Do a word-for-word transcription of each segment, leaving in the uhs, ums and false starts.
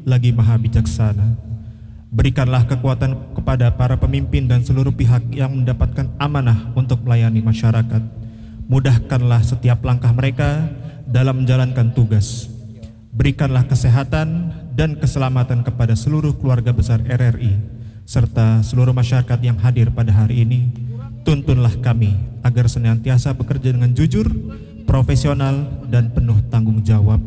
lagi maha bijaksana. Berikanlah kekuatan kepada para pemimpin dan seluruh pihak yang mendapatkan amanah untuk melayani masyarakat. Mudahkanlah setiap langkah mereka dalam menjalankan tugas. Berikanlah kesehatan dan keselamatan kepada seluruh keluarga besar R R I serta seluruh masyarakat yang hadir pada hari ini. Tuntunlah kami agar senantiasa bekerja dengan jujur, profesional, dan penuh tanggung jawab.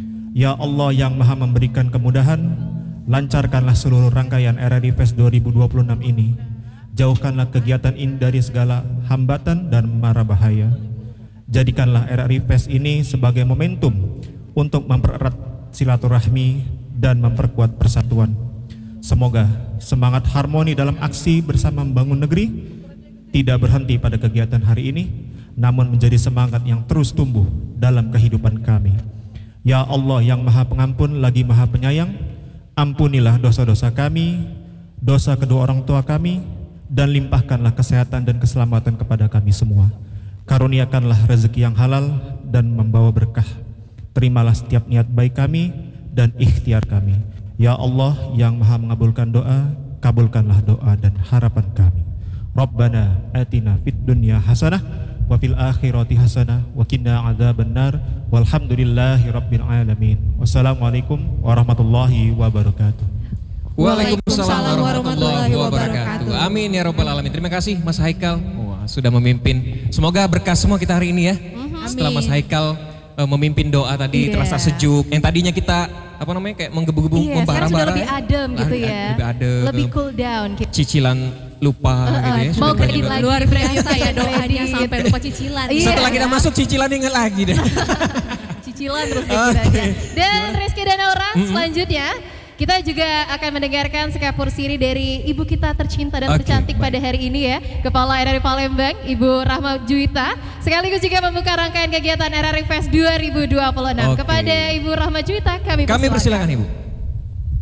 Ya Allah yang maha memberikan kemudahan, lancarkanlah seluruh rangkaian R R I Fest dua ribu dua puluh enam ini. Jauhkanlah kegiatan ini dari segala hambatan dan mara bahaya. Jadikanlah R R I Fest ini sebagai momentum untuk mempererat silaturahmi dan memperkuat persatuan. Semoga semangat harmoni dalam aksi bersama membangun negeri tidak berhenti pada kegiatan hari ini, namun menjadi semangat yang terus tumbuh dalam kehidupan kami. Ya Allah yang maha pengampun lagi maha penyayang, ampunilah dosa-dosa kami, dosa kedua orang tua kami, dan limpahkanlah kesehatan dan keselamatan kepada kami semua. Karuniakanlah rezeki yang halal dan membawa berkah. Terimalah setiap niat baik kami dan ikhtiar kami. Ya Allah yang maha mengabulkan doa, kabulkanlah doa dan harapan kami. Rabbana atina fid dunya hasanah wa fil akhirati hasanah wa qina adzabannar. Walhamdulillahi rabbil alamin. Wassalamualaikum warahmatullahi wabarakatuh. Waalaikumsalam warahmatullahi wabarakatuh. Amin ya rabbal alamin. Terima kasih Mas Haikal. Wah, sudah memimpin. Semoga berkah semua kita hari ini ya. Setelah Mas Haikal uh, memimpin doa tadi, yeah, terasa sejuk. Yang tadinya kita apa namanya kayak menggebu-gebu, yeah, membara-bara. Lebih adem gitu ya. Lebih adem. Lebih cool down. Gitu. Cicilan lupa uh, gitu ya. Mau kredit lagi. Luar biasa ya doanya sampai lupa cicilan. Setelah kita masuk cicilan ingat lagi deh. Cicilan terus kayak gitu aja. Dan Rizky dan Aura, mm-hmm, selanjutnya kita juga akan mendengarkan sekapur siri dari ibu kita tercinta dan okay, tercantik baik. pada hari ini ya, Kepala R R I Palembang, Ibu Rahma Juwita, sekaligus juga membuka rangkaian kegiatan R R I Fest dua ribu dua puluh enam. Okay. Kepada Ibu Rahma Juwita kami, kami persilakan Ibu.